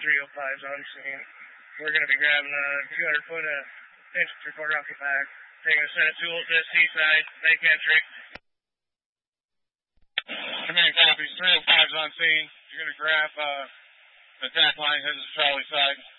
305's on scene. We're going to be grabbing a 200-foot inch and 3/4 occupack, taking a set of tools to the seaside, Lake Ettrick. Command copies, 305's on scene. You're going to grab the tack line, head to the trolley side.